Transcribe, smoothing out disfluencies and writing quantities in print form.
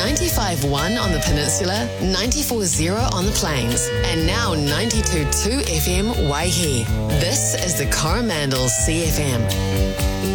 95.1 on the peninsula, 94.0 on the plains, and now 92.2 FM Waihi. This is the Coromandel CFM.